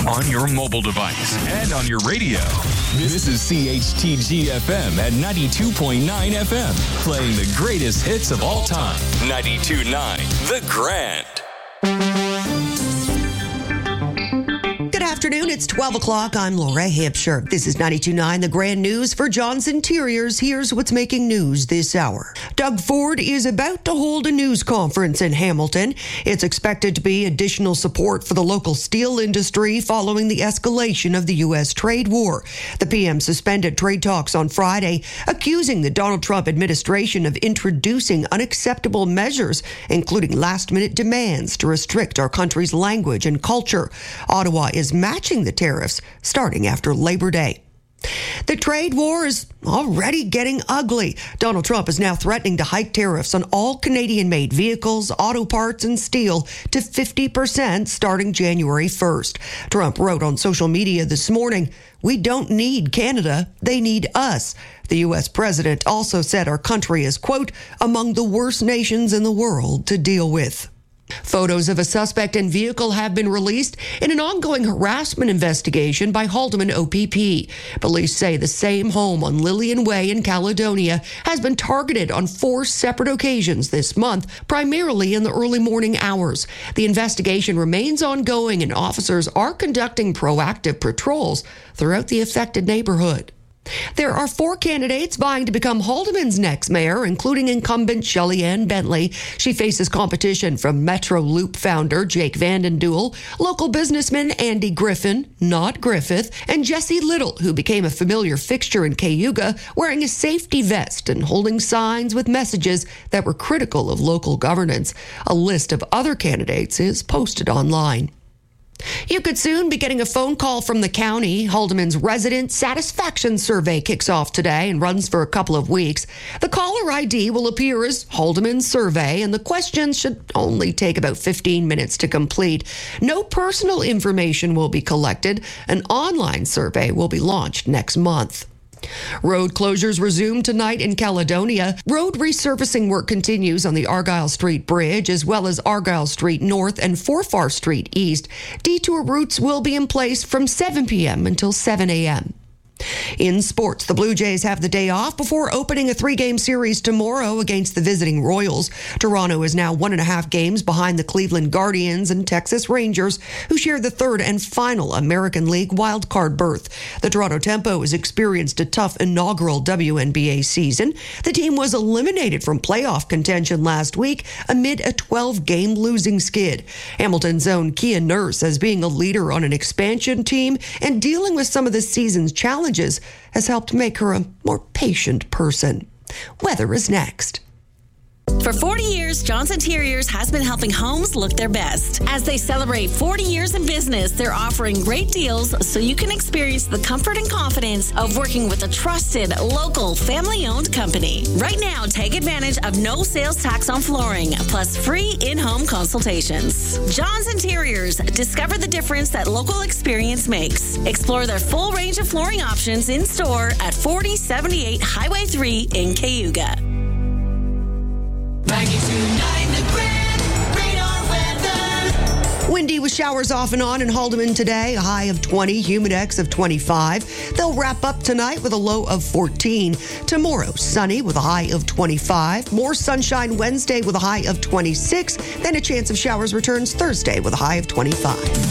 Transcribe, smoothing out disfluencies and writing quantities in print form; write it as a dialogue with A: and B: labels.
A: on your mobile device and on your radio. This is CHTG FM at 92.9 FM, playing the greatest hits of all time. 92.9 The Grand.
B: Good afternoon. It's 12 o'clock. I'm Laura Hampshire. This is 92.9 The Grand News for John's Interiors. Here's what's making news this hour. Doug Ford is about to hold a news conference in Hamilton. It's expected to be additional support for the local steel industry following the escalation of the U.S. trade war. The PM suspended trade talks on Friday, accusing the Donald Trump administration of introducing unacceptable measures, including last-minute demands to restrict our country's language and culture. Ottawa is matching the tariffs starting after Labor Day. The trade war is already getting ugly. Donald Trump is now threatening to hike tariffs on all Canadian-made vehicles, auto parts, and steel to 50% starting January 1st. Trump wrote on social media this morning, "We don't need Canada, they need us." The U.S. president also said our country is, quote, among the worst nations in the world to deal with. Photos of a suspect and vehicle have been released in an ongoing harassment investigation by Haldimand OPP. Police say the same home on Lillian Way in Caledonia has been targeted on 4 separate occasions this month, primarily in the early morning hours. The investigation remains ongoing and officers are conducting proactive patrols throughout the affected neighborhood. There are 4 candidates vying to become Haldimand's next mayor, including incumbent Shelly-Ann Bentley. She faces competition from Metro Loop founder Jake Vandenduel, local businessman Andy Griffin, not Griffith, and Jesse Little, who became a familiar fixture in Cayuga, wearing a safety vest and holding signs with messages that were critical of local governance. A list of other candidates is posted online. You could soon be getting a phone call from the county. Haldimand's resident satisfaction survey kicks off today and runs for a couple of weeks. The caller ID will appear as Haldimand's survey, and the questions should only take about 15 minutes to complete. No personal information will be collected. An online survey will be launched next month. Road closures resume tonight in Caledonia. Road resurfacing work continues on the Argyle Street Bridge, as well as Argyle Street North and Forfar Street East. Detour routes will be in place from 7 p.m. until 7 a.m. In sports, the Blue Jays have the day off before opening a 3-game series tomorrow against the visiting Royals. Toronto is now 1.5 games behind the Cleveland Guardians and Texas Rangers, who share the 3rd and final American League wildcard berth. The Toronto Tempo has experienced a tough inaugural WNBA season. The team was eliminated from playoff contention last week amid a 12-game losing skid. Hamilton's own Kia Nurse, as being a leader on an expansion team and dealing with some of the season's challenges, has helped make her a more patient person. Weather is next.
C: For 40 years, John's Interiors has been helping homes look their best. As they celebrate 40 years in business, they're offering great deals so you can experience the comfort and confidence of working with a trusted, local, family-owned company. Right now, take advantage of no sales tax on flooring, plus free in-home consultations. John's Interiors. Discover the difference that local experience makes. Explore their full range of flooring options in-store at 4078 Highway 3 in Cayuga.
D: 92.9 The Grand Radar Weather.
B: Windy with showers off and on in Haldimand today, a high of 20, humidex of 25. They'll wrap up tonight with a low of 14. Tomorrow, sunny with a high of 25. More sunshine Wednesday with a high of 26. Then a chance of showers returns Thursday with a high of 25.